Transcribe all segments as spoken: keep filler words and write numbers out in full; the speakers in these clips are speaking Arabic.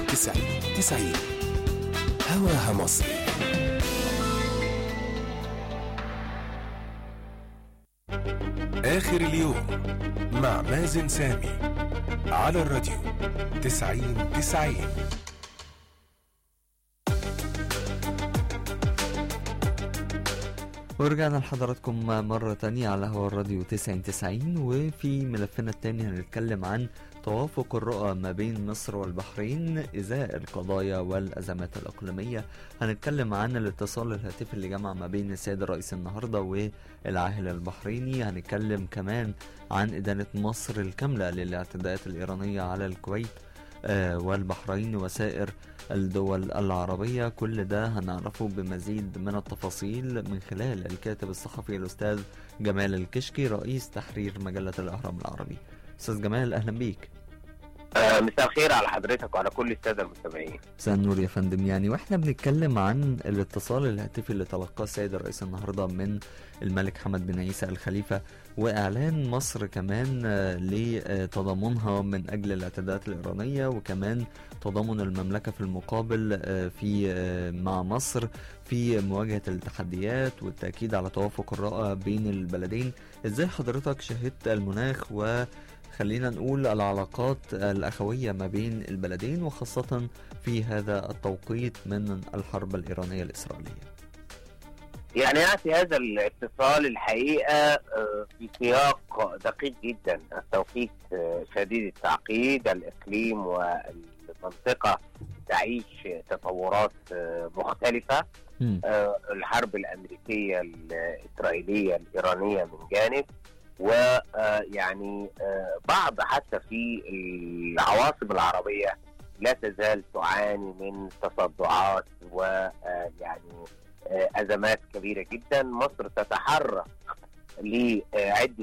تسعين تسعين هواها مصري. آخر اليوم مع مازن سامي على الراديو تسعين تسعين. ورجعنا لحضراتكم مرة تانية على هوا الراديو تسعين تسعين، وفي ملفنا التاني هنتكلم عن توافق الرؤى ما بين مصر والبحرين إزاء القضايا والأزمات الإقليمية. هنتكلم عن الاتصال الهاتفي اللي جمع ما بين السيد الرئيس النهاردة والعاهل البحريني. هنتكلم كمان عن إدانة مصر الكاملة للاعتداءات الإيرانية على الكويت آه والبحرين وسائر الدول العربية. كل ده هنعرفه بمزيد من التفاصيل من خلال الكاتب الصحفي الأستاذ جمال الكشكي رئيس تحرير مجلة الأهرام العربي. أستاذ جمال أهلا بيك. آه مساء الخير على حضرتك وعلى كل السادة المستمعين. مساء النور يا فندم. يعني واحنا بنتكلم عن الاتصال الهاتفي اللي تلقاه السيد الرئيس النهارده من الملك حمد بن عيسى الخليفة واعلان مصر كمان لتضامنها من اجل الاعتداءات الايرانيه، وكمان تضامن المملكه في المقابل في مع مصر في مواجهه التحديات والتاكيد على توافق الرؤى بين البلدين. ازاي حضرتك شهدت المناخ و خلينا نقول العلاقات الأخوية ما بين البلدين وخاصة في هذا التوقيت من الحرب الإيرانية الإسرائيلية؟ يعني يأتي هذا الاتصال الحقيقة في سياق دقيق جدا، التوقيت شديد التعقيد، الإقليم والمنطقة تعيش تطورات مختلفة. م. الحرب الأمريكية الإسرائيلية الإيرانية من جانب، ويعني بعض حتى في العواصم العربية لا تزال تعاني من تصدعات ويعني أزمات كبيرة جدا. مصر تتحرك لعدة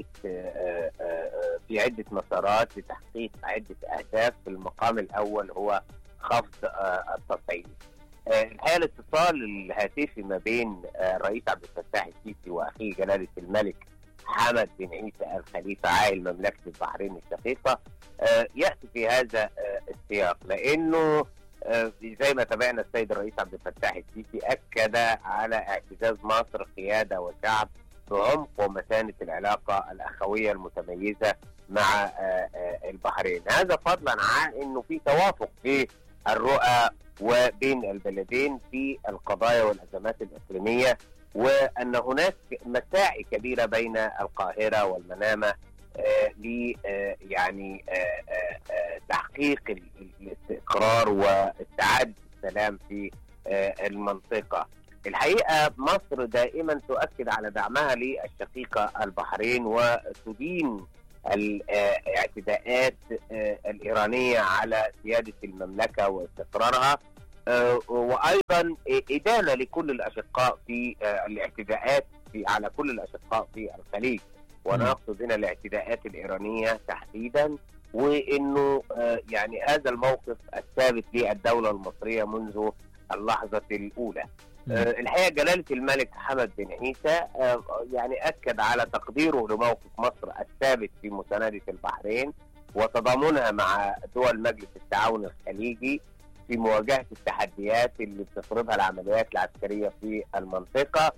في عدة مسارات لتحقيق عدة أهداف. في المقام الأول هو خفض التصعيد. الحقيقة الاتصال الهاتفي ما بين الرئيس عبد الفتاح السيسي وأخيه جلالة الملك حمد بن عيسى الخليفة عاهل مملكة البحرين الشقيقة يأتي في هذا السياق، لأنه زي ما تابعنا السيد الرئيس عبد الفتاح السيسي أكد على اعتزاز مصر قيادة وشعب بعمق ومتانة العلاقة الأخوية المتميزة مع البحرين. هذا فضلا عن أنه في توافق في الرؤى وبين البلدين في القضايا والأزمات الإقليمية، وأن هناك مساعي كبيرة بين القاهرة والمنامة آه ل آه يعني آه آه تحقيق الاستقرار واستعادة السلام في آه المنطقة. الحقيقة مصر دائما تؤكد على دعمها للشقيقة البحرين وتدين الاعتداءات آه الإيرانية على سيادة المملكة واستقرارها، آه وأيضا إدانة لكل الأشقاء في آه الاعتداءات في على كل الأشقاء في الخليج، ونقصد هنا الاعتداءات الإيرانية تحديدا، وإنه آه يعني هذا الموقف الثابت للدولة المصرية منذ اللحظة الأولى. آه الحقيقة جلالة الملك حمد بن عيسى آه يعني أكد على تقديره لموقف مصر الثابت في مساندة البحرين وتضامنها مع دول مجلس التعاون الخليجي في مواجهة التحديات اللي بتفرضها العمليات العسكرية في المنطقة.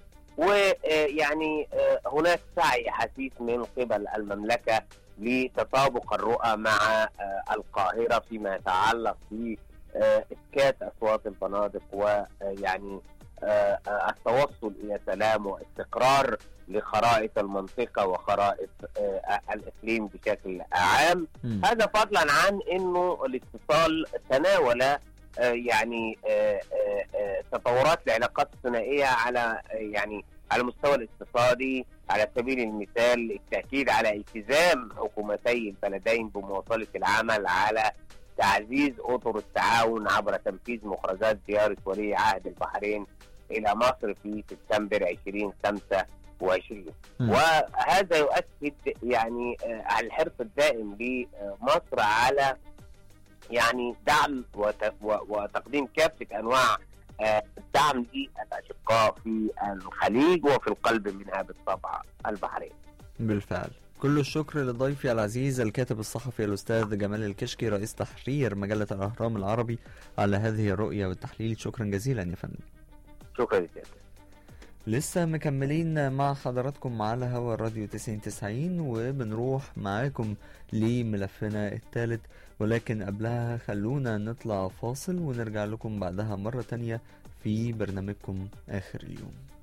ويعني هناك سعي حثيث من قبل المملكة لتطابق الرؤى مع القاهرة فيما يتعلق بإسكات أصوات البنادق ويعني التوصل إلى سلام واستقرار لخرائط المنطقة وخرائط الإقليم بشكل عام. م. هذا فضلا عن أنه الاتصال تناول يعني تطورات العلاقات الثنائية على يعني على المستوى الاقتصادي. على سبيل المثال التأكيد على التزام حكومتي البلدين بمواصلة العمل على تعزيز أطر التعاون عبر تنفيذ مخرجات زيارة ولي عهد البحرين إلى مصر في سبتمبر عشرين خمسة وعشرين. وهذا يؤكد يعني على الحرص الدائم لمصر على يعني دعم وتقديم كافة أنواع الدعم للأشقاء في الخليج وفي القلب منها بالطبع البحرين. بالفعل. كل الشكر لضيفي العزيز الكاتب الصحفي الأستاذ جمال الكشكي رئيس تحرير مجلة الأهرام العربي على هذه الرؤية والتحليل. شكرا جزيلا يا فندم. شكرا جزيلا. لسه مكملين مع حضراتكم على هوا الراديو تسعين تسعين، وبنروح معاكم لملفنا الثالث، ولكن قبلها خلونا نطلع فاصل ونرجع لكم بعدها مرة تانية في برنامجكم آخر اليوم.